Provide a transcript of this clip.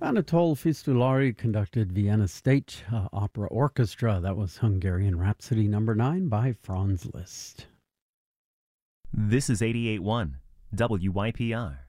Anatole Fistulari conducted Vienna State Opera Orchestra. That was Hungarian Rhapsody Number 9 by Franz Liszt. This is 88.1 WYPR.